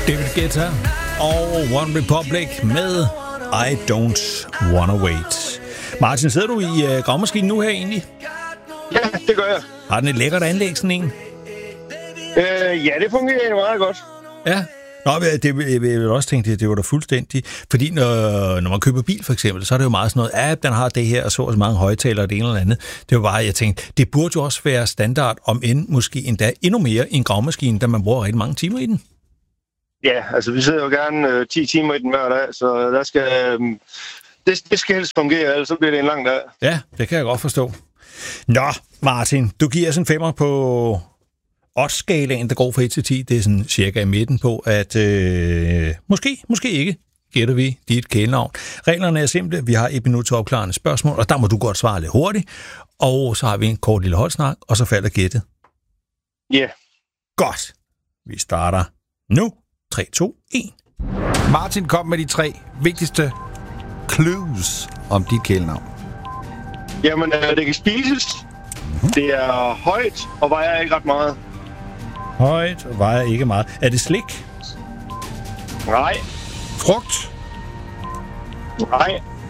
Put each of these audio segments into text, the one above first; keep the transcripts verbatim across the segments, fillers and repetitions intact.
David Guetta og One Republic med I Don't Wanna Wait. Martin, sidder du i uh, gravmaskinen nu her egentlig? Ja, det gør jeg. Har den et lækkert anlæg, sådan en? Øh, ja, det fungerer meget godt. Ja. Nå, det, jeg vil også tænke, det, det var da fuldstændig. Fordi når, når man køber bil for eksempel, så er det jo meget sådan noget, at den har det her, og så så mange højtalere og det ene eller andet. Det var bare, jeg tænkte, det burde jo også være standard, om end måske endda endnu mere i en gravmaskine, da man bruger rigtig mange timer i den. Ja, altså vi sidder jo gerne øh, ti timer i den hver dag, så der skal, øh, det, det skal helst fungere, ellers så bliver det en lang dag. Ja, det kan jeg godt forstå. Nå, Martin, du giver os en femmer på odds-skalaen, der går fra et til ti. Det er sådan cirka i midten på, at øh, måske, måske ikke, gætter vi dit kælenavn. Reglerne er simple. Vi har et minut til opklarende spørgsmål, og der må du godt svare lidt hurtigt. Og så har vi en kort lille holdsnak, og så falder gættet. Ja. Yeah. Godt. Vi starter nu. tre, to, et. Martin kom med de tre vigtigste clues om dit kælenavn. Jamen, øh, det kan spises. Mm-hmm. Det er højt, og vejer ikke ret meget. Højt og vejer ikke meget. Er det slik? Nej. Frugt? Nej.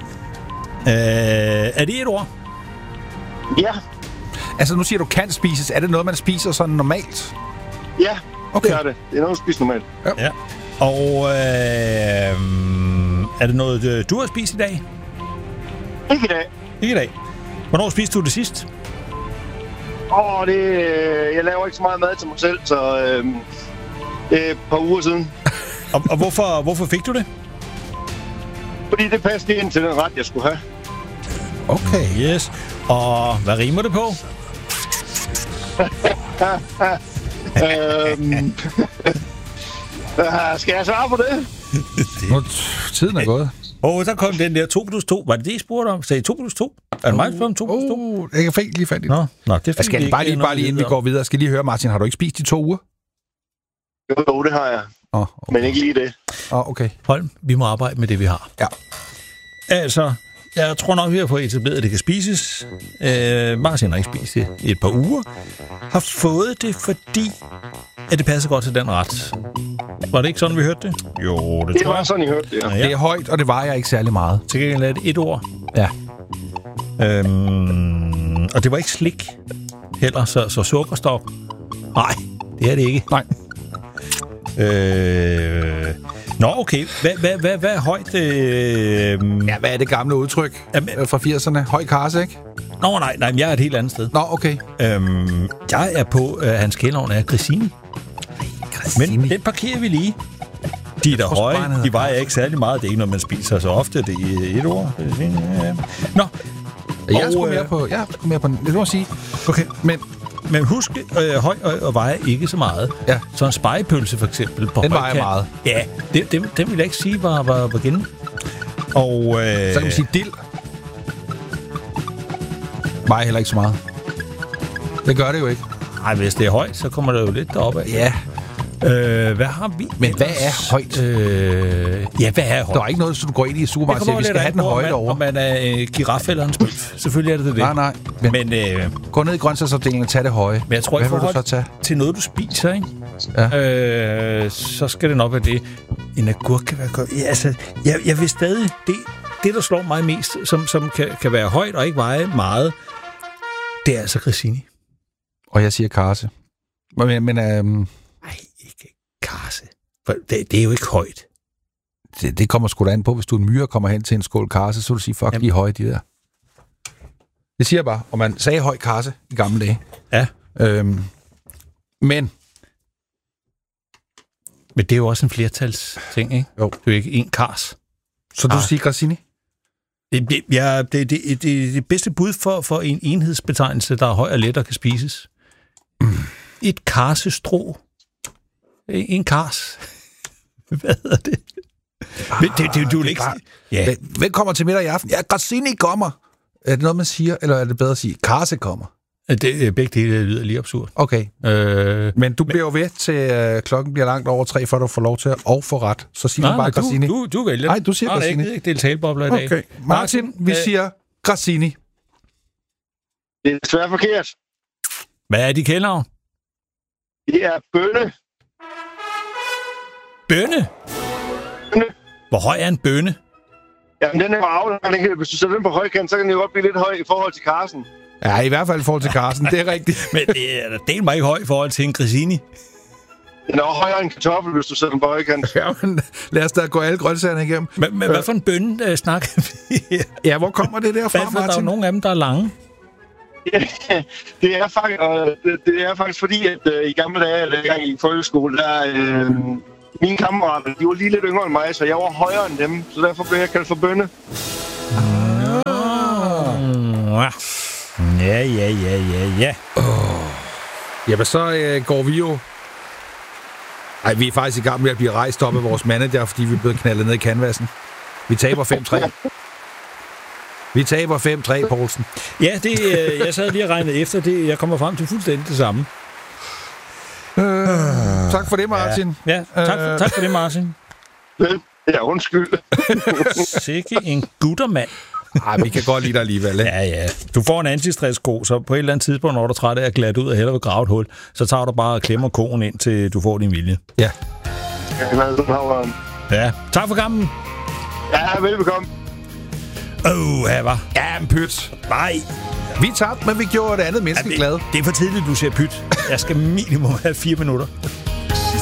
Øh, er det et ord? Ja. Altså, nu siger du, kan spises. Er det noget, man spiser sådan normalt? Ja, okay. Det er det. Det er noget, man spiser normalt. Ja. ja. Og øh, er det noget, du har spist i dag? Ikke i dag. Ikke i dag. Hvornår spiste du det sidst? Åh, oh, det, jeg laver ikke så meget mad til mig selv, så øh, det er et par uger siden. og og hvorfor, hvorfor fik du det? Fordi det passede ind til den ret, jeg skulle have. Okay, yes. Og hvad rimer det på? øhm, skal jeg svare på det? det... Tiden er gået. Åh, oh, der kom den der to plus to. Var det det, I spurgte om? Sagde I to plus to? Er det mig, om to plus to? Oh, jeg kan fik lige fat i det. Nå, nå, det jeg skal bare lige, bare lige inden vi går videre. Jeg skal lige høre, Martin, har du ikke spist i to uger? Jo, det har jeg. Oh, okay. Men ikke lige det. Oh, okay. Holm, vi må arbejde med det, vi har. Ja. Altså, jeg tror nok, vi har fået etableret, at det kan spises. Øh, Martin har ikke spist det i et par uger. Har fået det, fordi at det passer godt til den ret. Var det ikke sådan, vi hørte det? Jo, det, det tror jeg. var sådan, I hørte det, ja. ja. Det er højt, og det vejer ikke særlig meget. Til gengæld er det et ord. Ja. Øhm, og det var ikke slik heller, så, så sukkerstop. Nej, det er det ikke. Nej. Øh... Nå, okay. Hvad, hvad, hvad, hvad er højt? Øh... Ja, hvad er det gamle udtryk Jamen, fra firserne? Høj karse, ikke? Nå, nej, nej, jeg er et helt andet sted. Nå, okay. Øhm, jeg er på, øh, hans kælenavn er Grissini. Grissini. Men den parkerer vi lige. De er der høje, de vejer ikke særlig meget. Det er ikke noget, man spiser så ofte. Det er et ord. Nå. Jeg skulle mere på... Jeg skulle mere på... Det må jeg sige. Okay, men... Men husk, øh, høj og, og vejer ikke så meget. Ja. Så en spegepølse for eksempel. På den vejer meget. Ja, det, det, det vil jeg ikke sige var, var, var gennem. Og... Øh, så kan man sige dild. Vejer heller ikke så meget. Det gør det jo ikke. Nej, hvis det er højt, så kommer det jo lidt deroppe af. Ja. Øh, hvad har vi? Men hvad er højt? Øh, ja, hvad er højt? Der er ikke noget, så du går ind i supermarkedet og siger, vi skal have den højde over. Om man er øh, giraf eller en spøf. Selvfølgelig er det det. Nej, nej. Men, men øh, gå ned i grøntsagsafdelingen og tag det høje. Men jeg tror ikke, hvad vil du så tage? Til noget, du spiser, ikke? Ja. Øh, så skal det nok være det. En agurk kan være godt. Ja, altså, jeg, jeg vil stadig... Det, det, der slår mig mest, som, som kan, kan være højt og ikke veje meget, det er altså Grissini. Og jeg siger karse. Men... men øhm nej, ikke karse. For det, det er jo ikke højt. Det, det kommer sgu da an på, hvis du en myre kommer hen til en skål karse, så vil du sige, fuck, de er høje, de der. Det siger jeg bare. Og man sagde høj karse i gamle dage. Ja. Øhm, men... Men det er jo også en flertalsting, ikke? Jo. Det er jo ikke en kars. Så du ah. siger Grissini? Det, ja, det, det, det, det, det bedste bud for, for en enhedsbetegnelse, der er høj og let og kan spises. Mm. Et karsestrå. En kars. Hvad hedder det? Ah, det, det, det, det, det ikke... Ja. Hvem kommer til middag i aften? Ja, Grissini kommer. Er det noget, man siger, eller er det bedre at sige, karse kommer? Det, begge dele lyder lige absurd. Okay. Øh, men du bliver jo ved til øh, klokken bliver langt over tre, før du får lov til at og få ret. Så siger du bare du, Grissini. Du, du vælger. Nej, du siger Nej, Grissini. Nej, jeg ikke dele talebobler i dag. Okay. Martin, vi øh, siger Grissini. Det er svært forkert. Hvad er dit kælenavn? Det er Bølle. bønne? Bønne. Hvor høj er en bønne? Jamen, den er jo afhængig. Hvis du sætter den på højkant, så kan den jo godt blive lidt høj i forhold til Carsten. Ja, i hvert fald i forhold til Carsten, det er rigtigt. Men det er da del mig ikke høj i forhold til en Grisini. Den er også højere end en kartoffel, hvis du sætter den på højkant. Ja, men lad os da gå alle grøntsagerne igennem. Men, men hvad for en bønne uh, snakker vi her? Ja, hvor kommer det der fra, Hvad, Martin? der er jo nogle af dem, der er lange. det, er faktisk, og det, det er faktisk fordi, at uh, i gamle dage, eller gang i folkeskole, der øh, mine kammerater, de var lige lidt yngre end mig, så jeg var højere end dem, så derfor blev jeg kaldt for bønne. Ah. Ja, ja, ja, ja, ja. Oh. Jamen, så øh, går vi jo... Ej, vi er faktisk i gang med at blive rejst op af vores manager, fordi vi er blevet knaldet ned i canvassen. Vi taber fem tre. Vi taber fem tre, Poulsen. Ja, det, øh, jeg sad lige og regnede efter det. Jeg kommer frem til fuldstændig det samme. Øh, tak for det, Martin. Ja, ja tak, for, tak for det, Martin. Ja, undskyld. Sikke en guttermand. Ej, vi kan godt lide dig alligevel. Ja, ja. Du får en antistress-ko, så på et eller andet tidspunkt, når du er træt af at glatte ud og hellere vil grave et hul, så tager du bare og klemmer koen ind, til du får din vilje. Ja. Ja. Tak for kampen. Ja, velbekomme. Åh, oh, her var. Ja, en pyt. Nej. Vi tabte, men vi gjorde det andet menneske ja, det, glad. Det er for tidligt, du siger pyt. Jeg skal minimum have fire minutter.